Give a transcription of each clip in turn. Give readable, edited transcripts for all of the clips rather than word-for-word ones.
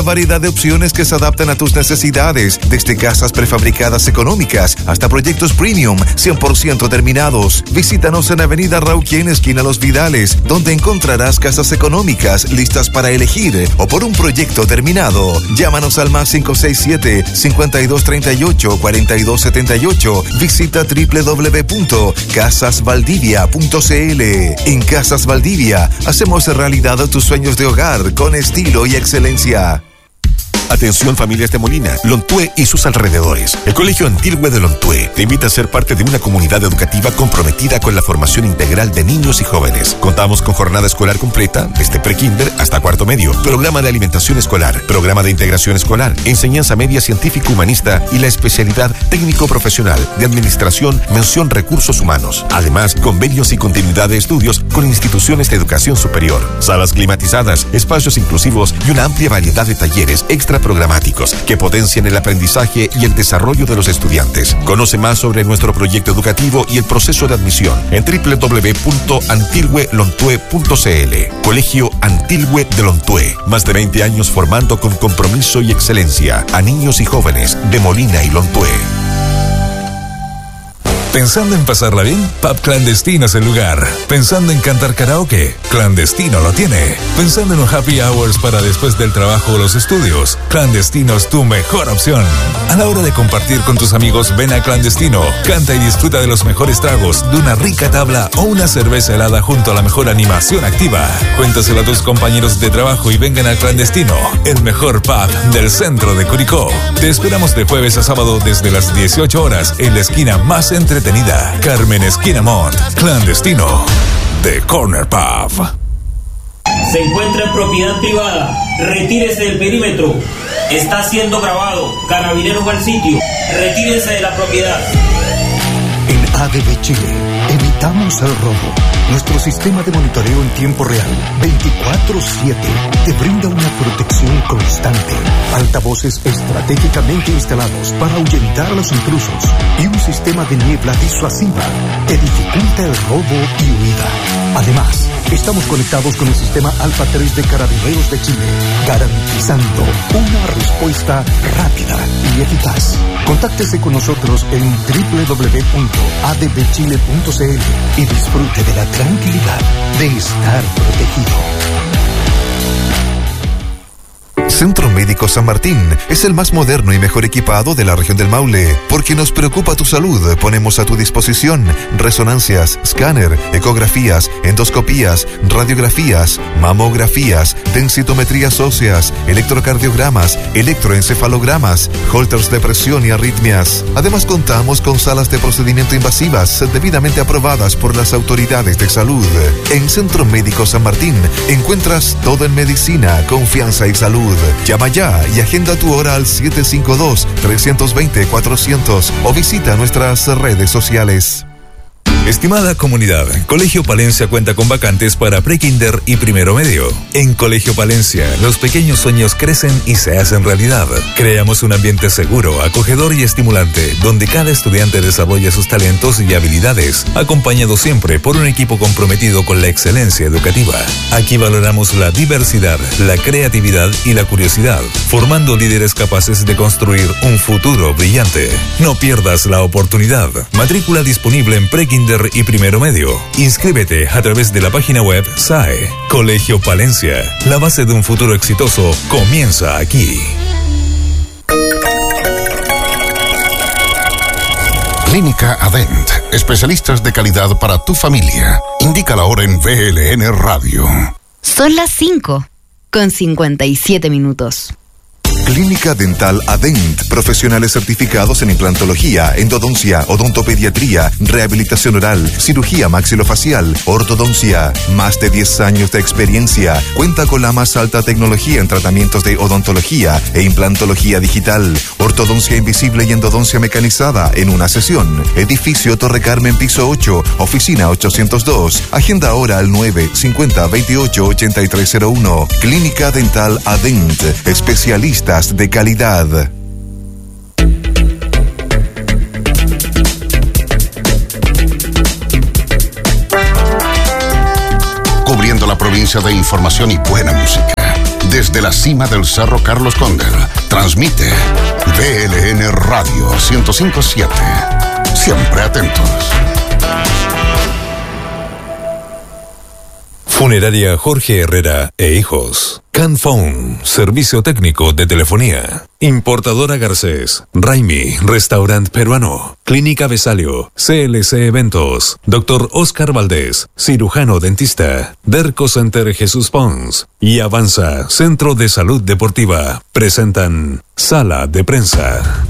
Variedad de opciones que se adaptan a tus necesidades, desde casas prefabricadas económicas hasta proyectos premium 100% terminados. Visítanos en Avenida Rauquien, esquina Los Vidales, donde encontrarás casas económicas listas para elegir o por un proyecto terminado. Llámanos al más 567-5238-4278. Visita www.casasvaldivia.cl. En Casas Valdivia hacemos realidad tus sueños de hogar con estilo y excelencia. Atención familias de Molina, Lontué y sus alrededores. El Colegio Antilhue de Lontué te invita a ser parte de una comunidad educativa comprometida con la formación integral de niños y jóvenes. Contamos con jornada escolar completa, desde prekinder hasta cuarto medio, programa de alimentación escolar, programa de integración escolar, enseñanza media científico-humanista y la especialidad técnico-profesional de administración, mención recursos humanos. Además, convenios y continuidad de estudios con instituciones de educación superior, salas climatizadas, espacios inclusivos y una amplia variedad de talleres extra programáticos que potencian el aprendizaje y el desarrollo de los estudiantes. Conoce más sobre nuestro proyecto educativo y el proceso de admisión en www.antilhuelontué.cl. Colegio Antilhue de Lontué. Más de 20 años formando con compromiso y excelencia a niños y jóvenes de Molina y Lontué. ¿Pensando en pasarla bien? Pub Clandestino es el lugar. ¿Pensando en cantar karaoke? Clandestino lo tiene. ¿Pensando en un happy hours para después del trabajo o los estudios? Clandestino es tu mejor opción. A la hora de compartir con tus amigos, ven a Clandestino. Canta y disfruta de los mejores tragos, de una rica tabla o una cerveza helada junto a la mejor animación activa. Cuéntaselo a tus compañeros de trabajo y vengan al Clandestino, el mejor pub del centro de Curicó. Te esperamos de jueves a sábado desde las 18 horas en la esquina más entretenida, Carmen Esquina Mont. Clandestino, The Corner Pub. Se encuentra en propiedad privada. Retírese del perímetro. Está siendo grabado. Carabineros al sitio. Retírese de la propiedad. En ADB Chile, evitamos el robo. Nuestro sistema de monitoreo en tiempo real, 24/7, te brinda una protección constante. Altavoces estratégicamente instalados para ahuyentar a los intrusos y un sistema de niebla disuasiva que dificulta el robo y huida. Además, estamos conectados con el sistema Alfa 3 de Carabineros de Chile, garantizando una respuesta rápida y eficaz. Contáctese con nosotros en www.adbchile.cl y disfrute de la tranquilidad de estar protegido. Centro Médico San Martín es el más moderno y mejor equipado de la región del Maule. Porque nos preocupa tu salud, ponemos a tu disposición resonancias, escáner, ecografías, endoscopías, radiografías, mamografías, densitometrías óseas, electrocardiogramas, electroencefalogramas, holters de presión y arritmias. Además, contamos con salas de procedimiento invasivas debidamente aprobadas por las autoridades de salud. En Centro Médico San Martín encuentras todo en medicina, confianza y salud. Llama ya y agenda tu hora al 752-320-400 o visita nuestras redes sociales. Estimada comunidad, Colegio Palencia cuenta con vacantes para prekinder y primero medio. En Colegio Palencia, los pequeños sueños crecen y se hacen realidad. Creamos un ambiente seguro, acogedor y estimulante, donde cada estudiante desarrolla sus talentos y habilidades, acompañado siempre por un equipo comprometido con la excelencia educativa. Aquí valoramos la diversidad, la creatividad y la curiosidad, formando líderes capaces de construir un futuro brillante. No pierdas la oportunidad. Matrícula disponible en prekinder y primero medio. Inscríbete a través de la página web SAE. Colegio Palencia. La base de un futuro exitoso comienza aquí. Clínica Adent. Especialistas de calidad para tu familia. Indica la hora en VLN Radio. Son las 5:57. Clínica Dental Adent. Profesionales certificados en implantología, endodoncia, odontopediatría, rehabilitación oral, cirugía maxilofacial, ortodoncia. Más de 10 años de experiencia. Cuenta con la más alta tecnología en tratamientos de odontología e implantología digital, ortodoncia invisible y endodoncia mecanizada en una sesión. Edificio Torre Carmen, piso 8, oficina 802. Agenda ahora al 950-28-8301. Clínica Dental Adent. Especialistas de calidad. Cubriendo la provincia de información y buena música. Desde la cima del Cerro Carlos Condel, transmite VLN Radio 105.7. Siempre atentos. Funeraria Jorge Herrera e Hijos. Canphone, servicio técnico de telefonía. Importadora Garcés. Raimi, restaurante peruano. Clínica Besalio. CLC Eventos. Dr. Oscar Valdés, cirujano dentista. Derco Center Jesús Pons. Y Avanza, Centro de Salud Deportiva. Presentan Sala de Prensa.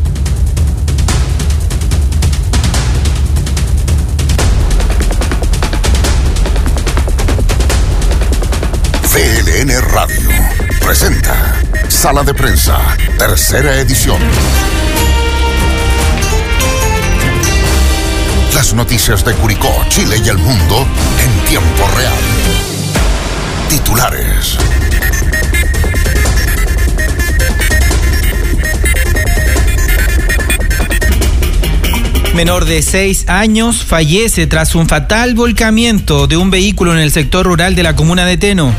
VLN Radio presenta Sala de Prensa, tercera edición. Las noticias de Curicó, Chile y el mundo en tiempo real. Titulares. Menor de 6 años fallece tras un fatal volcamiento de un vehículo en el sector rural de la comuna de Teno.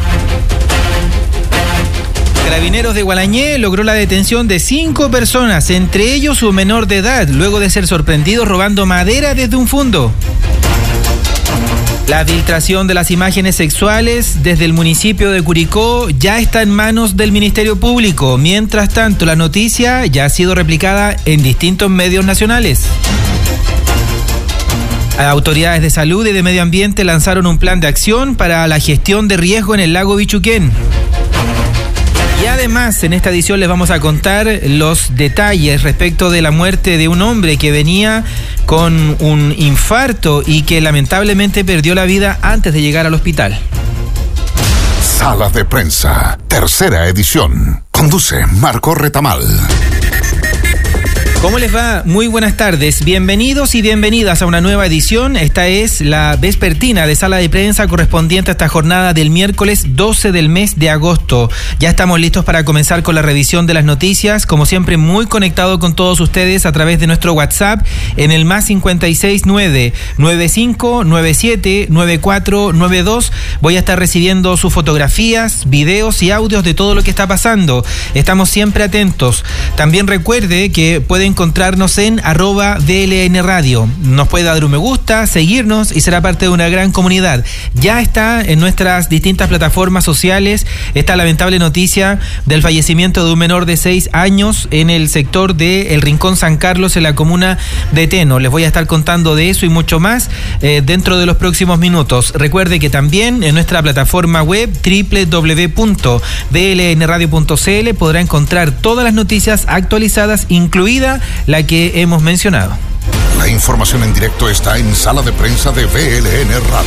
Carabineros de Gualañé logró la detención de 5 personas, entre ellos un menor de edad, luego de ser sorprendidos robando madera desde un fundo. La filtración de las imágenes sexuales desde el municipio de Curicó ya está en manos del Ministerio Público. Mientras tanto, la noticia ya ha sido replicada en distintos medios nacionales. Autoridades de salud y de medio ambiente lanzaron un plan de acción para la gestión de riesgo en el lago Bichuquén. Y además, en esta edición les vamos a contar los detalles respecto de la muerte de un hombre que venía con un infarto y que lamentablemente perdió la vida antes de llegar al hospital. Sala de Prensa, tercera edición. Conduce Marco Retamal. ¿Cómo les va? Muy buenas tardes. Bienvenidos y bienvenidas a una nueva edición. Esta es la vespertina de Sala de Prensa correspondiente a esta jornada del miércoles 12 del mes de agosto. Ya estamos listos para comenzar con la revisión de las noticias. Como siempre, muy conectado con todos ustedes a través de nuestro WhatsApp en el más 569-9597-9492. Voy a estar recibiendo sus fotografías, videos y audios de todo lo que está pasando. Estamos siempre atentos. También recuerde que pueden encontrarnos en @VLN Radio. Nos puede dar un me gusta, seguirnos y será parte de una gran comunidad. Ya está en nuestras distintas plataformas sociales esta lamentable noticia del fallecimiento de un menor de 6 años en el sector de El Rincón San Carlos, en la comuna de Teno. Les voy a estar contando de eso y mucho más dentro de los próximos minutos. Recuerde que también en nuestra plataforma web www.blnradio.cl podrá encontrar todas las noticias actualizadas, incluida la que hemos mencionado. La información en directo está en Sala de Prensa de VLN Radio.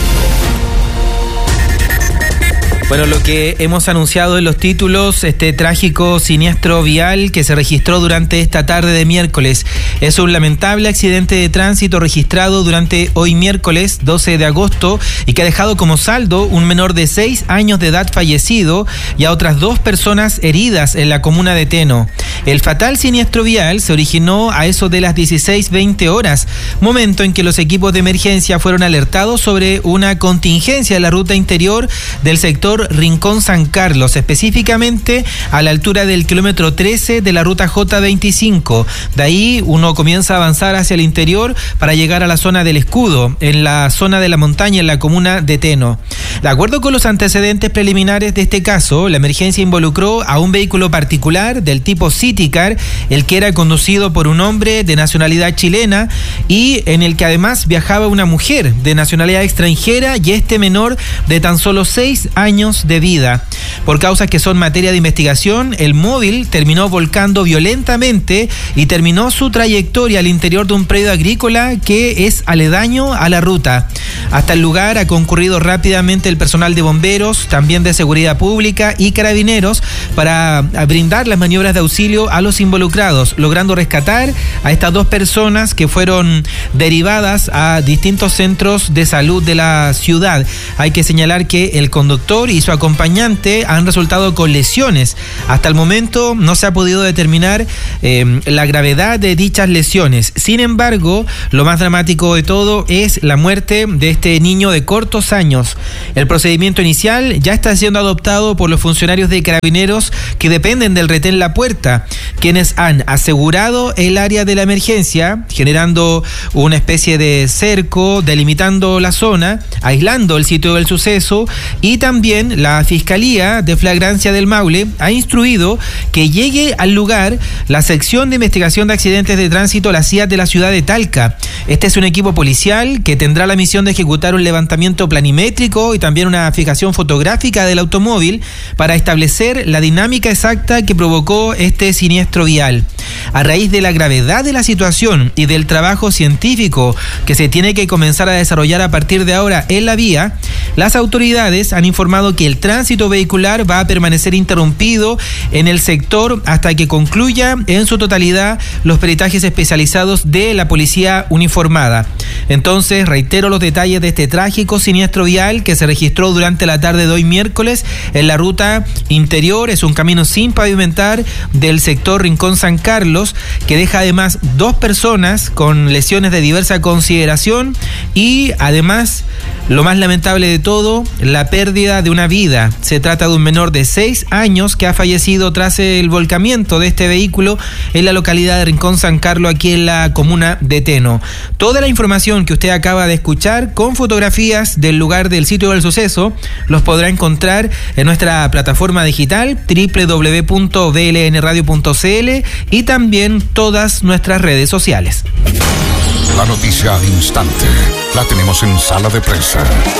Bueno, lo que hemos anunciado en los títulos, este trágico siniestro vial que se registró durante esta tarde de miércoles. Es un lamentable accidente de tránsito registrado durante hoy miércoles 12 de agosto y que ha dejado como saldo un menor de 6 años de edad fallecido y a otras 2 personas heridas en la comuna de Teno. El fatal siniestro vial se originó a eso de las 16:20 horas, momento en que los equipos de emergencia fueron alertados sobre una contingencia en la ruta interior del sector Rincón San Carlos, específicamente a la altura del kilómetro 13 de la ruta J25. De ahí uno comienza a avanzar hacia el interior para llegar a la zona del Escudo, en la zona de la montaña, en la comuna de Teno. De acuerdo con los antecedentes preliminares de este caso, la emergencia involucró a un vehículo particular del tipo Citicar, el que era conducido por un hombre de nacionalidad chilena y en el que además viajaba una mujer de nacionalidad extranjera y este menor de tan solo 6 años de vida. Por causas que son materia de investigación, el móvil terminó volcando violentamente y terminó su trayectoria al interior de un predio agrícola que es aledaño a la ruta. Hasta el lugar ha concurrido rápidamente el personal de bomberos, también de seguridad pública y carabineros para brindar las maniobras de auxilio apoyo a los involucrados, logrando rescatar a estas 2 personas que fueron derivadas a distintos centros de salud de la ciudad. Hay que señalar que el conductor y su acompañante han resultado con lesiones. Hasta el momento no se ha podido determinar la gravedad de dichas lesiones. Sin embargo, lo más dramático de todo es la muerte de este niño de cortos años. El procedimiento inicial ya está siendo adoptado por los funcionarios de Carabineros que dependen del retén La Puerta, quienes han asegurado el área de la emergencia, generando una especie de cerco, delimitando la zona, aislando el sitio del suceso, y también la Fiscalía de Flagrancia del Maule ha instruido que llegue al lugar la sección de investigación de accidentes de tránsito, la CIAT de la ciudad de Talca. Este es un equipo policial que tendrá la misión de ejecutar un levantamiento planimétrico y también una fijación fotográfica del automóvil para establecer la dinámica exacta que provocó este siniestro vial. A raíz de la gravedad de la situación y del trabajo científico que se tiene que comenzar a desarrollar a partir de ahora en la vía, las autoridades han informado que el tránsito vehicular va a permanecer interrumpido en el sector hasta que concluya en su totalidad los peritajes especializados de la policía uniformada. Entonces, reitero los detalles de este trágico siniestro vial que se registró durante la tarde de hoy miércoles en la ruta interior. Es un camino sin pavimentar del sector Rincón San Carlos, que deja además 2 personas con lesiones de diversa consideración y además, lo más lamentable de todo, la pérdida de una vida. Se trata de un menor de 6 años que ha fallecido tras el volcamiento de este vehículo en la localidad de Rincón San Carlos, aquí en la comuna de Teno. Toda la información que usted acaba de escuchar, con fotografías del lugar del sitio del suceso, los podrá encontrar en nuestra plataforma digital www.blnradio.cl y también todas nuestras redes sociales. La noticia al instante la tenemos en Sala de Prensa.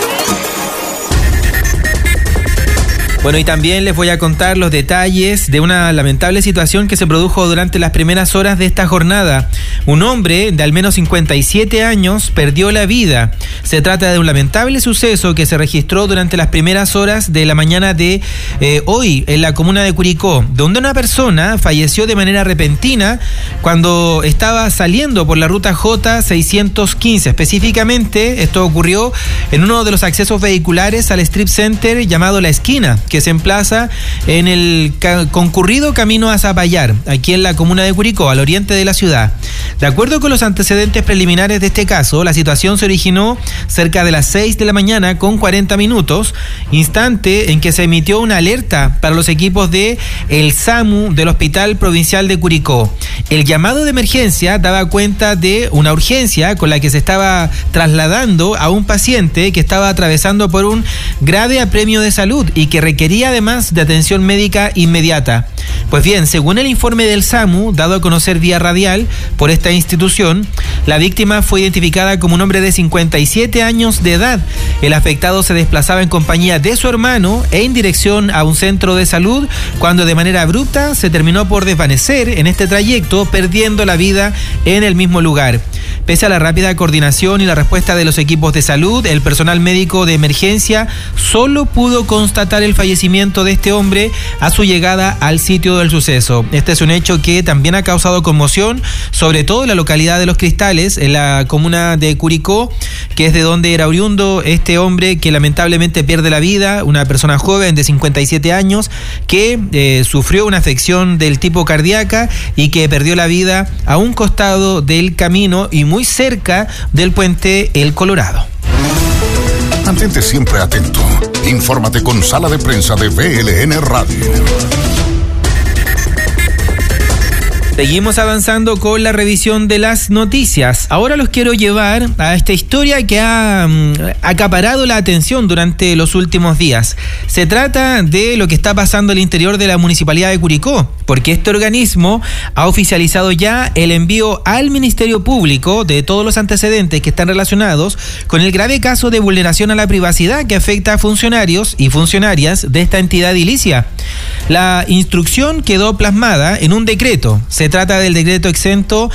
Bueno, y también les voy a contar los detalles de una lamentable situación que se produjo durante las primeras horas de esta jornada. Un hombre de al menos 57 años perdió la vida. Se trata de un lamentable suceso que se registró durante las primeras horas de la mañana de hoy en la comuna de Curicó, donde una persona falleció de manera repentina cuando estaba saliendo por la ruta J615. Específicamente, esto ocurrió en uno de los accesos vehiculares al strip center llamado La Esquina, que se emplaza en el concurrido camino a Zapallar, aquí en la comuna de Curicó, al oriente de la ciudad. De acuerdo con los antecedentes preliminares de este caso, la situación se originó cerca de las 6 de la mañana con 40 minutos, instante en que se emitió una alerta para los equipos de el SAMU del Hospital Provincial de Curicó. El llamado de emergencia daba cuenta de una urgencia con la que se estaba trasladando a un paciente que estaba atravesando por un grave apremio de salud y que requería además de atención médica inmediata. Pues bien, según el informe del SAMU, dado a conocer vía radial por esta institución, la víctima fue identificada como un hombre de 57 años de edad. El afectado se desplazaba en compañía de su hermano en dirección a un centro de salud cuando de manera abrupta se terminó por desvanecer en este trayecto, perdiendo la vida en el mismo lugar. Pese a la rápida coordinación y la respuesta de los equipos de salud, el personal médico de emergencia solo pudo constatar el fallecimiento de este hombre a su llegada al sitio del suceso. Este es un hecho que también ha causado conmoción, sobre todo en la localidad de Los Cristales, en la comuna de Curicó, que es de donde era oriundo este hombre que lamentablemente pierde la vida, una persona joven de 57 años que sufrió una afección del tipo cardíaca y que perdió la vida a un costado del camino y muy cerca del puente El Colorado. Mantente siempre atento. Infórmate con Sala de Prensa de BLN Radio. Seguimos avanzando con la revisión de las noticias. Ahora los quiero llevar a esta historia que ha acaparado la atención durante los últimos días. Se trata de lo que está pasando al interior de la Municipalidad de Curicó, porque este organismo ha oficializado ya el envío al Ministerio Público de todos los antecedentes que están relacionados con el grave caso de vulneración a la privacidad que afecta a funcionarios y funcionarias de esta entidad edilicia. La instrucción quedó plasmada en un decreto. Se Se trata del decreto exento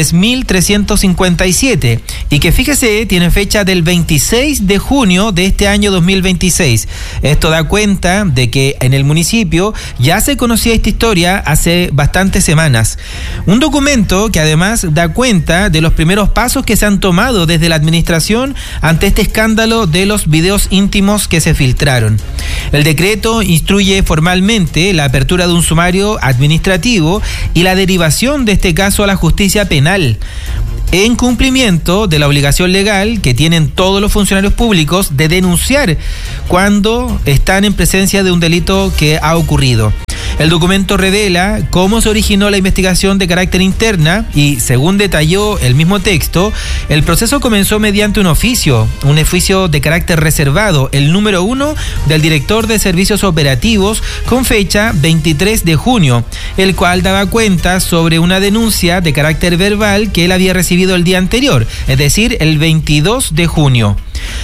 3.357 y que, fíjese, tiene fecha del 26 de junio de este año 2026. Esto da cuenta de que en el municipio ya se conocía esta historia hace bastantes semanas. Un documento que además da cuenta de los primeros pasos que se han tomado desde la administración ante este escándalo de los videos íntimos que se filtraron. El decreto instruye formalmente la apertura de un sumario administrativo y la derivación de este caso a la justicia penal, en cumplimiento de la obligación legal que tienen todos los funcionarios públicos de denunciar cuando están en presencia de un delito que ha ocurrido. El documento revela cómo se originó la investigación de carácter interna y, según detalló el mismo texto, el proceso comenzó mediante un oficio de carácter reservado, el número 1 del director de servicios operativos, con fecha 23 de junio, el cual daba cuenta sobre una denuncia de carácter verbal que él había recibido el día anterior, es decir, el 22 de junio.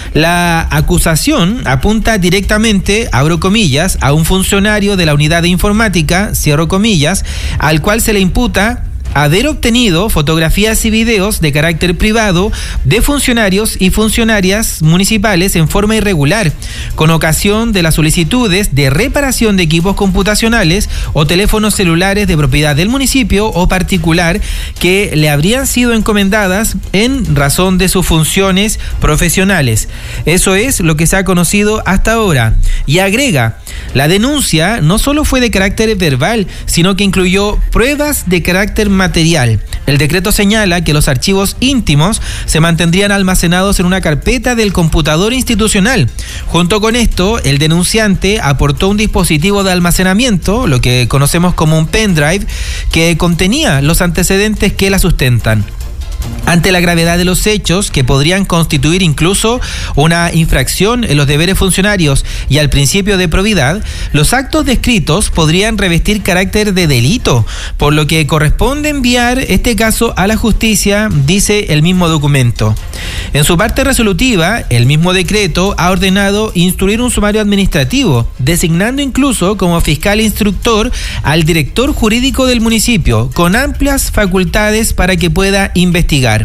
La acusación apunta directamente, abro comillas, a un funcionario de la unidad de informática, cierro comillas, al cual se le imputa haber obtenido fotografías y videos de carácter privado de funcionarios y funcionarias municipales en forma irregular, con ocasión de las solicitudes de reparación de equipos computacionales o teléfonos celulares de propiedad del municipio o particular que le habrían sido encomendadas en razón de sus funciones profesionales. Eso es lo que se ha conocido hasta ahora. Y agrega, la denuncia no solo fue de carácter verbal, sino que incluyó pruebas de carácter material. El decreto señala que los archivos íntimos se mantendrían almacenados en una carpeta del computador institucional. Junto con esto, el denunciante aportó un dispositivo de almacenamiento, lo que conocemos como un pendrive, que contenía los antecedentes que la sustentan. Ante la gravedad de los hechos, que podrían constituir incluso una infracción en los deberes funcionarios y al principio de probidad, los actos descritos podrían revestir carácter de delito, por lo que corresponde enviar este caso a la justicia, dice el mismo documento. En su parte resolutiva, el mismo decreto ha ordenado instruir un sumario administrativo, designando incluso como fiscal instructor al director jurídico del municipio, con amplias facultades para que pueda investigar.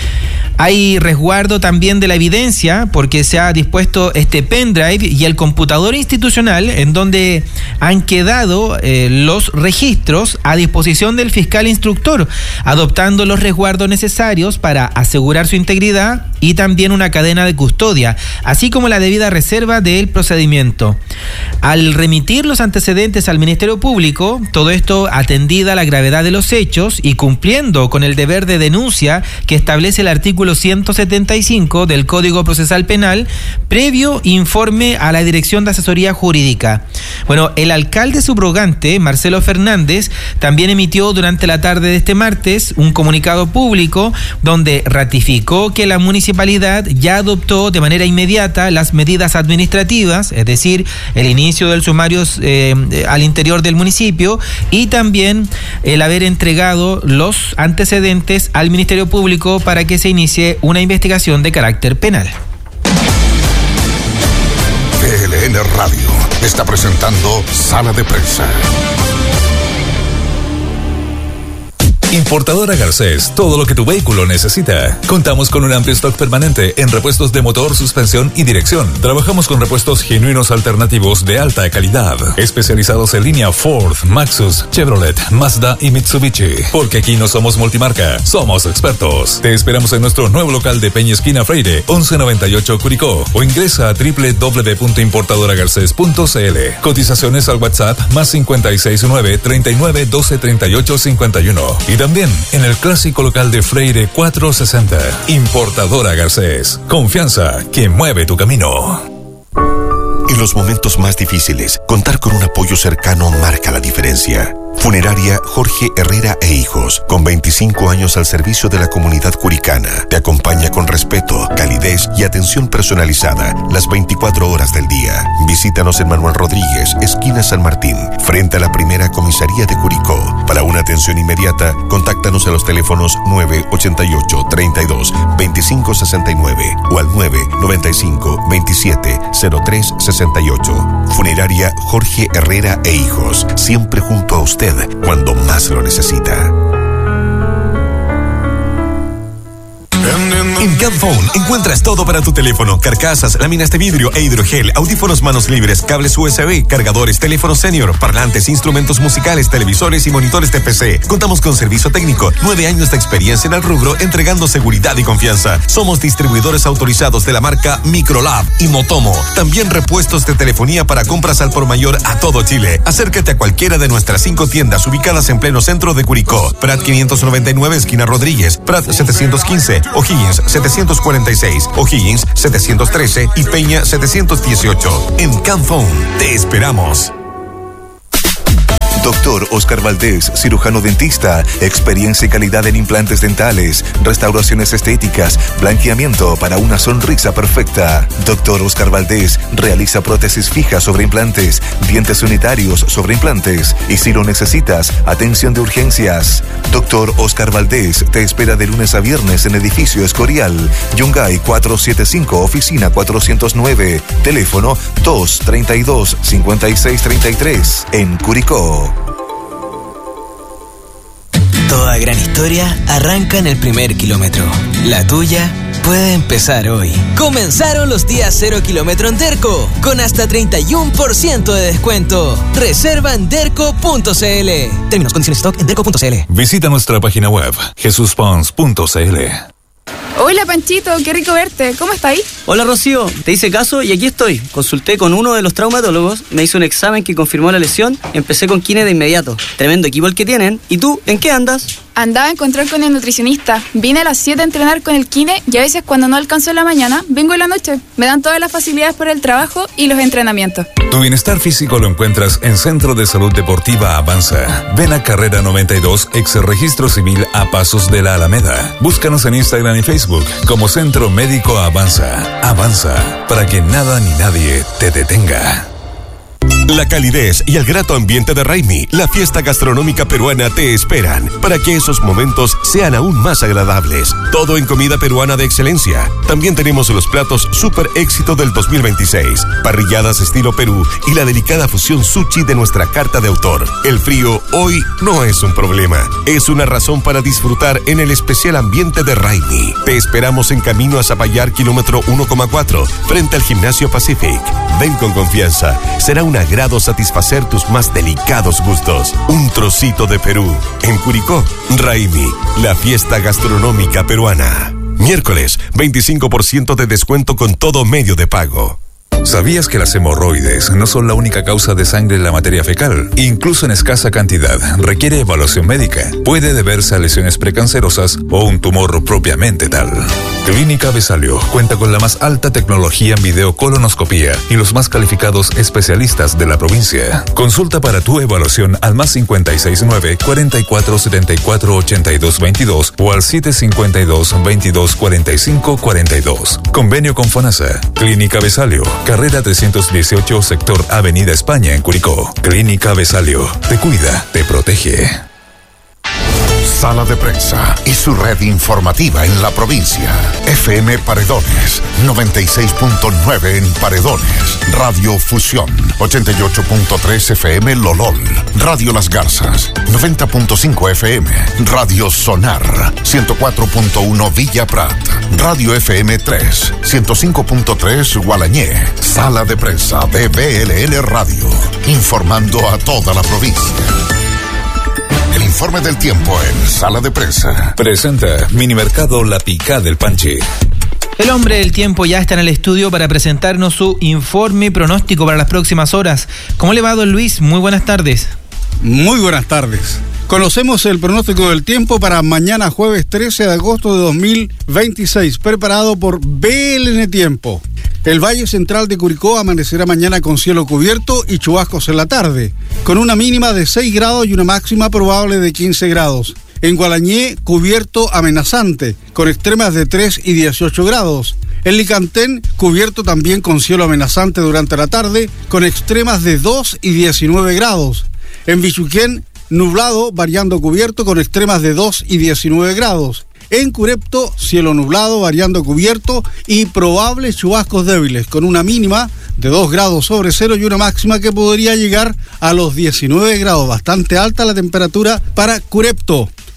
Hay resguardo también de la evidencia porque se ha dispuesto este pendrive y el computador institucional en donde han quedado los registros a disposición del fiscal instructor, adoptando los resguardos necesarios para asegurar su integridad y también una cadena de custodia, así como la debida reserva del procedimiento. Al remitir los antecedentes al Ministerio Público, todo esto atendida la gravedad de los hechos y cumpliendo con el deber de denuncia que establece el artículo 175 del Código Procesal Penal, previo informe a la Dirección de Asesoría Jurídica. Bueno, el alcalde subrogante, Marcelo Fernández, también emitió durante la tarde de este martes un comunicado público donde ratificó que la municipalidad ya adoptó de manera inmediata las medidas administrativas, es decir, el inicio del sumario al interior del municipio y también el haber entregado los antecedentes al Ministerio Público para que se inicie una investigación de carácter penal. DLN Radio está presentando Sala de Prensa. Importadora Garcés, todo lo que tu vehículo necesita. Contamos con un amplio stock permanente en repuestos de motor, suspensión y dirección. Trabajamos con repuestos genuinos alternativos de alta calidad, especializados en línea Ford, Maxus, Chevrolet, Mazda y Mitsubishi. Porque aquí no somos multimarca, somos expertos. Te esperamos en nuestro nuevo local de Peña Esquina Freire, 1198 Curicó, o ingresa a www.importadoragarces.cl. Cotizaciones al WhatsApp más 569 39 12 38 51. Y también en el clásico local de Freire 460. Importadora Garcés. Confianza que mueve tu camino. En los momentos más difíciles, contar con un apoyo cercano marca la diferencia. Funeraria Jorge Herrera e Hijos, con 25 años al servicio de la comunidad curicana, te acompaña con respeto, calidez y atención personalizada las 24 horas del día. Visítanos en Manuel Rodríguez, esquina San Martín, frente a la primera comisaría de Curicó. Para una atención inmediata, contáctanos a los teléfonos 988 32 25 69 o al 995 27 03 68. Funeraria Jorge Herrera e Hijos, siempre junto a usted cuando más lo necesita. En Camphone encuentras todo para tu teléfono: carcasas, láminas de vidrio e hidrogel, audífonos manos libres, cables USB, cargadores, teléfonos senior, parlantes, instrumentos musicales, televisores y monitores de PC. Contamos con servicio técnico, 9 años de experiencia en el rubro, entregando seguridad y confianza. Somos distribuidores autorizados de la marca Microlab y Motomo. También repuestos de telefonía para compras al por mayor a todo Chile. Acércate a cualquiera de nuestras 5 tiendas ubicadas en pleno centro de Curicó: Prat 599, esquina Rodríguez; Prat 715, O'Higgins 746, O'Higgins 713 y Peña 718. En Camphone te esperamos. Doctor Oscar Valdés, cirujano dentista, experiencia y calidad en implantes dentales, restauraciones estéticas, blanqueamiento para una sonrisa perfecta. Doctor Oscar Valdés realiza prótesis fijas sobre implantes, dientes unitarios sobre implantes y, si lo necesitas, atención de urgencias. Doctor Oscar Valdés te espera de lunes a viernes en Edificio Escorial, Yungay 475, oficina 409, teléfono 232-5633, en Curicó. Toda gran historia arranca en el primer kilómetro. La tuya puede empezar hoy. Comenzaron los días 0 kilómetro en Derco, con hasta 31% de descuento. Reserva en derco.cl. Términos, condiciones, stock en derco.cl. Visita nuestra página web, jesuspons.cl. Hola Panchito, qué rico verte. ¿Cómo estáis? Hola Rocío, te hice caso y aquí estoy. Consulté con uno de los traumatólogos, me hizo un examen que confirmó la lesión, empecé con kine de inmediato. Tremendo equipo el que tienen. ¿Y tú, en qué andas? Andaba a encontrar con el nutricionista. Vine a las 7 a entrenar con el kine y a veces cuando no alcanzo en la mañana, vengo en la noche. Me dan todas las facilidades por el trabajo y los entrenamientos. Tu bienestar físico lo encuentras en Centro de Salud Deportiva Avanza. Ven a Carrera 92, ex Registro Civil, a pasos de la Alameda. Búscanos en Instagram y Facebook como Centro Médico Avanza. Avanza, para que nada ni nadie te detenga. La calidez y el grato ambiente de Raimi, la fiesta gastronómica peruana, te esperan para que esos momentos sean aún más agradables. Todo en comida peruana de excelencia. También tenemos los platos super éxito del 2026, parrilladas estilo Perú y la delicada fusión sushi de nuestra carta de autor. El frío hoy no es un problema, es una razón para disfrutar en el especial ambiente de Raimi. Te esperamos en camino a Zapallar, kilómetro 1,4, frente al Gimnasio Pacific. Ven con confianza, será un agrado satisfacer tus más delicados gustos. Un trocito de Perú. En Curicó, Raimi, la fiesta gastronómica peruana. Miércoles, 25% de descuento con todo medio de pago. ¿Sabías que las hemorroides no son la única causa de sangre en la materia fecal? Incluso en escasa cantidad, requiere evaluación médica. Puede deberse a lesiones precancerosas o un tumor propiamente tal. Clínica Besalio cuenta con la más alta tecnología en videocolonoscopía y los más calificados especialistas de la provincia. Consulta para tu evaluación al +569 44 74 82 22 o al 752 22 45 42. Convenio con FONASA. Clínica Besalio, Carrera 318, sector Avenida España, en Curicó. Clínica Besalio. Te cuida, te protege. Sala de Prensa y su red informativa en la provincia. FM Paredones, 96.9 en Paredones. Radio Fusión, 88.3 FM Lolol. Radio Las Garzas, 90.5 FM. Radio Sonar, 104.1 Villa Prat. Radio FM 3, 105.3 Gualañé. Sala de Prensa de BLN Radio, informando a toda la provincia. El informe del tiempo en Sala de Prensa. Presenta Minimercado La Picá del Panchi. El hombre del tiempo ya está en el estudio para presentarnos su informe pronóstico para las próximas horas. ¿Cómo le va, don Luis? Muy buenas tardes. Muy buenas tardes. Conocemos el pronóstico del tiempo para mañana jueves 13 de agosto de 2026, preparado por BLN Tiempo. El Valle Central de Curicó amanecerá mañana con cielo cubierto y chubascos en la tarde, con una mínima de 6 grados y una máxima probable de 15 grados. En Gualañé, cubierto amenazante, con extremas de 3 y 18 grados. En Licantén, cubierto también con cielo amenazante durante la tarde, con extremas de 2 y 19 grados. En Bichuquén, nublado, variando cubierto, con extremas de 2 y 19 grados. En Curepto, cielo nublado, variando cubierto y probables chubascos débiles, con una mínima de 2 grados sobre cero y una máxima que podría llegar a los 19 grados. Bastante alta la temperatura para Curepto.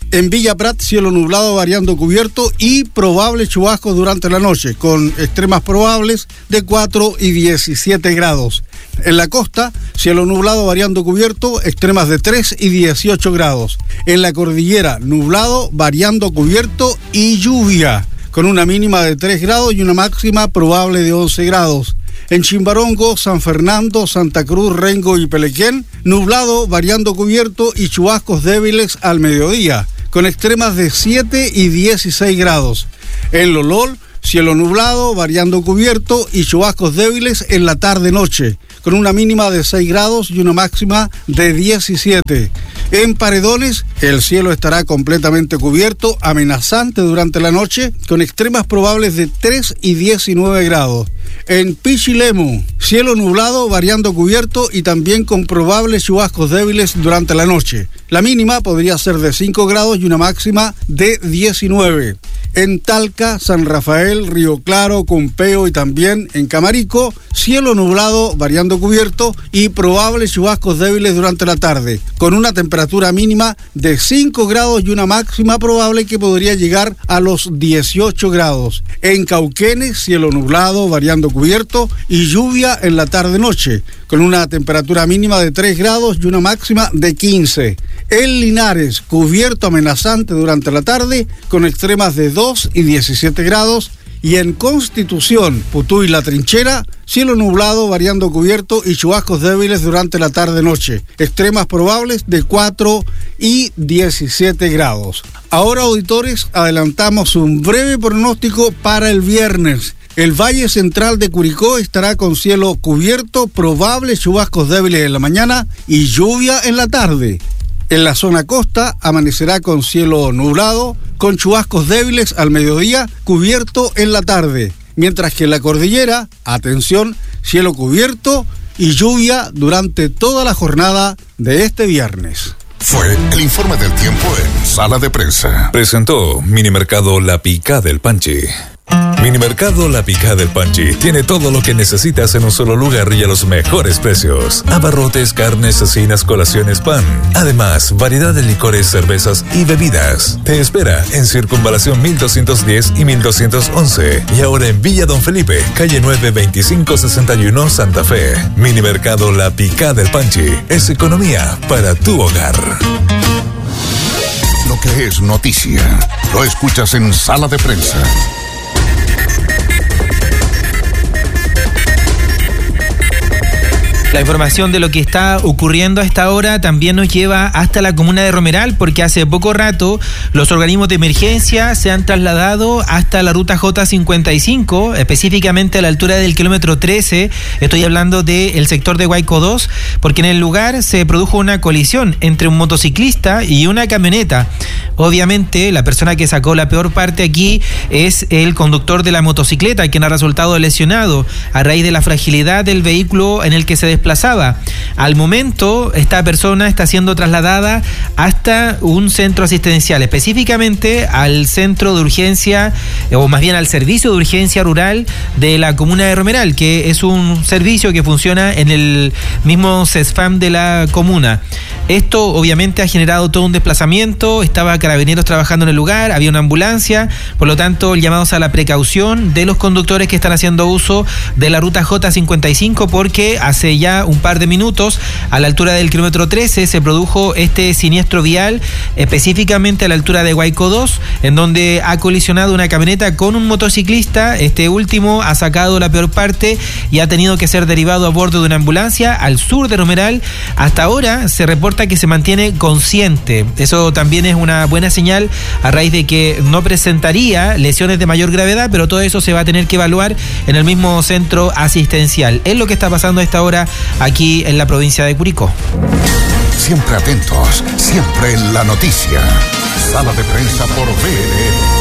En Villa Prat, cielo nublado variando cubierto y probables chubascos durante la noche, con extremas probables de 4 y 17 grados. En la costa, cielo nublado variando cubierto, extremas de 3 y 18 grados. En la cordillera, nublado variando cubierto y lluvia, con una mínima de 3 grados y una máxima probable de 11 grados. En Chimbarongo, San Fernando, Santa Cruz, Rengo y Pelequén, nublado variando cubierto y chubascos débiles al mediodía, con extremas de 7 y 16 grados. En Lolol, cielo nublado variando cubierto y chubascos débiles en la tarde-noche, con una mínima de 6 grados y una máxima de 17. En Paredones, el cielo estará completamente cubierto, amenazante durante la noche, con extremas probables de 3 y 19 grados. En Pichilemu, cielo nublado variando cubierto y también con probables chubascos débiles durante la noche. La mínima podría ser de 5 grados y una máxima de 19. En Talca, San Rafael, Río Claro, Cumpeo y también en Camarico, cielo nublado variando cubierto y probables chubascos débiles durante la tarde, con una temperatura mínima de 5 grados y una máxima probable que podría llegar a los 18 grados. En Cauquenes, cielo nublado variando cubierto y lluvia en la tarde-noche, con una temperatura mínima de 3 grados y una máxima de 15. En Linares, cubierto amenazante durante la tarde, con extremas de 2 y 17 grados. Y en Constitución, Putú y La Trinchera, cielo nublado variando cubierto y chubascos débiles durante la tarde-noche, extremas probables de 4 y 17 grados. Ahora, auditores, adelantamos un breve pronóstico para el viernes. El Valle Central de Curicó estará con cielo cubierto, probables chubascos débiles en la mañana y lluvia en la tarde. En la zona costa amanecerá con cielo nublado, con chubascos débiles al mediodía, cubierto en la tarde. Mientras que en la cordillera, atención, cielo cubierto y lluvia durante toda la jornada de este viernes. Fue el informe del tiempo en Sala de Prensa. Presentó Minimercado La Picá del Panchi. Minimercado La Picá del Panchi tiene todo lo que necesitas en un solo lugar y a los mejores precios. Abarrotes, carnes, cecinas, colaciones, pan. Además, variedad de licores, cervezas y bebidas. Te espera en Circunvalación 1210 y 1211. Y ahora en Villa Don Felipe, calle 9, 2561, Santa Fe. Minimercado La Picá del Panchi es economía para tu hogar. Lo que es noticia, lo escuchas en Sala de Prensa. La información de lo que está ocurriendo a esta hora también nos lleva hasta la comuna de Romeral, porque hace poco rato los organismos de emergencia se han trasladado hasta la ruta J55, específicamente a la altura del kilómetro 13. Estoy hablando del sector de Guayco 2, porque en el lugar se produjo una colisión entre un motociclista y una camioneta. Obviamente, la persona que sacó la peor parte aquí es el conductor de la motocicleta, quien ha resultado lesionado a raíz de la fragilidad del vehículo en el que se desplazaba. Al momento, esta persona está siendo trasladada hasta un centro asistencial, específicamente al centro de urgencia, o más bien al servicio de urgencia rural de la comuna de Romeral, que es un servicio que funciona en el mismo CESFAM de la comuna. Esto obviamente ha generado todo un desplazamiento, estaba Carabineros trabajando en el lugar, había una ambulancia, por lo tanto llamados a la precaución de los conductores que están haciendo uso de la ruta J55, porque hace ya un par de minutos, a la altura del kilómetro 13, se produjo este siniestro vial, específicamente a la altura de Guayco 2, en donde ha colisionado una camioneta con un motociclista. Este último ha sacado la peor parte y ha tenido que ser derivado a bordo de una ambulancia al sur de Romeral. Hasta ahora se reporta que se mantiene consciente. Eso también es una buena señal, a raíz de que no presentaría lesiones de mayor gravedad, pero todo eso se va a tener que evaluar en el mismo centro asistencial. Es lo que está pasando a esta hora aquí en la provincia de Curicó. Siempre atentos, siempre en la noticia. Sala de Prensa por BLN.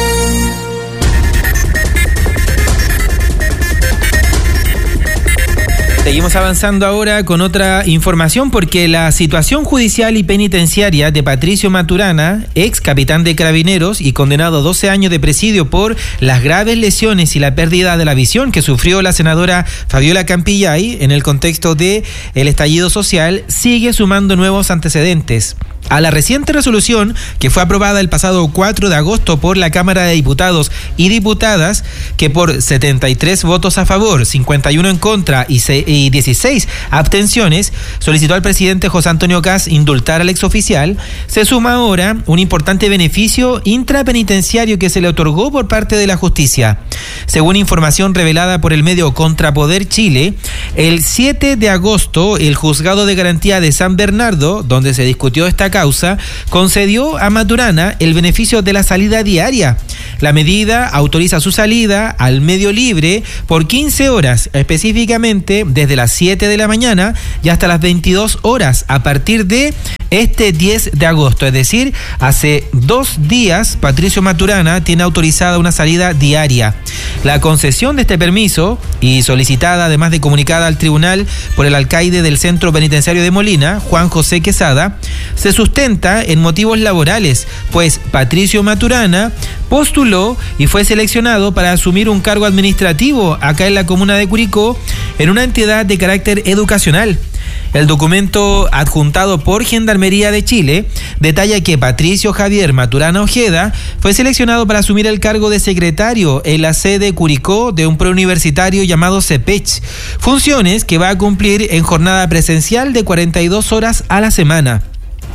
Seguimos avanzando ahora con otra información, porque la situación judicial y penitenciaria de Patricio Maturana, ex capitán de Carabineros y condenado a 12 años de presidio por las graves lesiones y la pérdida de la visión que sufrió la senadora Fabiola Campillay en el contexto de el estallido social, sigue sumando nuevos antecedentes. a la reciente resolución que fue aprobada el pasado 4 de agosto por la Cámara de Diputados y Diputadas, que por 73 votos a favor, 51 en contra y 16 abstenciones, solicitó al presidente José Antonio Kast indultar al exoficial, se suma ahora un importante beneficio intrapenitenciario que se le otorgó por parte de la justicia. Según información revelada por el medio Contrapoder Chile, el 7 de agosto el Juzgado de Garantía de San Bernardo, donde se discutió esta causa, concedió a Maturana el beneficio de la salida diaria. La medida autoriza su salida al medio libre por 15 horas, específicamente desde las 7 de la mañana y hasta las 22 horas a partir de este 10 de agosto. Es decir, hace 2 días Patricio Maturana tiene autorizada una salida diaria. La concesión de este permiso, y solicitada además de comunicada al tribunal por el alcaide del Centro Penitenciario de Molina, Juan José Quesada, se sustenta en motivos laborales, pues Patricio Maturana postuló y fue seleccionado para asumir un cargo administrativo acá en la comuna de Curicó en una entidad de carácter educacional. El documento adjuntado por Gendarmería de Chile detalla que Patricio Javier Maturana Ojeda fue seleccionado para asumir el cargo de secretario en la sede Curicó de un preuniversitario llamado CEPECH, funciones que va a cumplir en jornada presencial de 42 horas a la semana.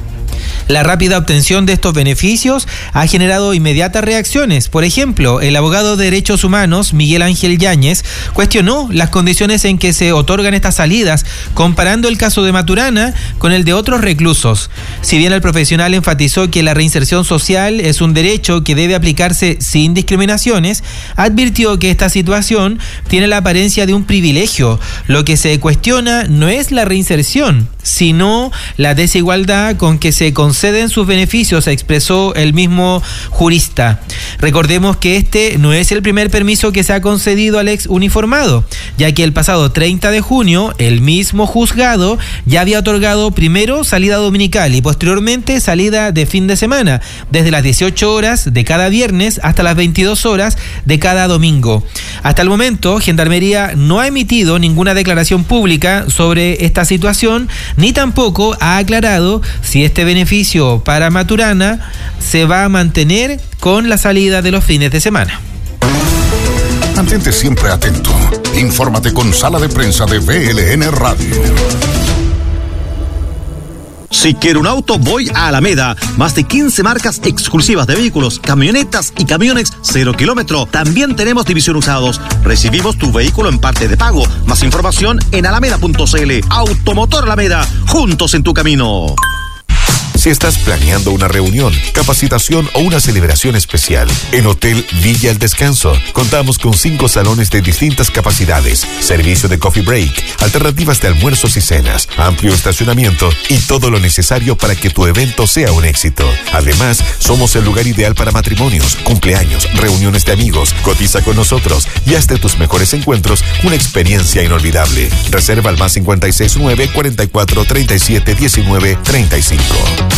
La rápida obtención de estos beneficios ha generado inmediatas reacciones. Por ejemplo, el abogado de Derechos Humanos, Miguel Ángel Yáñez, cuestionó las condiciones en que se otorgan estas salidas, comparando el caso de Maturana con el de otros reclusos. Si bien el profesional enfatizó que la reinserción social es un derecho que debe aplicarse sin discriminaciones, advirtió que esta situación tiene la apariencia de un privilegio. Lo que se cuestiona no es la reinserción, sino la desigualdad con que se conceden sus beneficios, expresó el mismo jurista. Recordemos que este no es el primer permiso que se ha concedido al ex uniformado, ya que el pasado 30 de junio el mismo juzgado ya había otorgado primero salida dominical y posteriormente salida de fin de semana, desde las 18 horas de cada viernes hasta las 22 horas de cada domingo. Hasta el momento, Gendarmería no ha emitido ninguna declaración pública sobre esta situación, ni tampoco ha aclarado si este beneficio para Maturana se va a mantener con la salida de los fines de semana. Mantente siempre atento. Infórmate con Sala de Prensa de VLN Radio. Si quiero un auto, voy a Alameda. Más de 15 marcas exclusivas de vehículos, camionetas y camiones 0 kilómetro. También tenemos división usados. Recibimos tu vehículo en parte de pago. Más información en alameda.cl. Automotor Alameda, juntos en tu camino. Si estás planeando una reunión, capacitación o una celebración especial, en Hotel Villa El Descanso contamos con 5 salones de distintas capacidades, servicio de coffee break, alternativas de almuerzos y cenas, amplio estacionamiento y todo lo necesario para que tu evento sea un éxito. Además, somos el lugar ideal para matrimonios, cumpleaños, reuniones de amigos. Cotiza con nosotros y haz de tus mejores encuentros una experiencia inolvidable. Reserva al +569 44 37 19 35.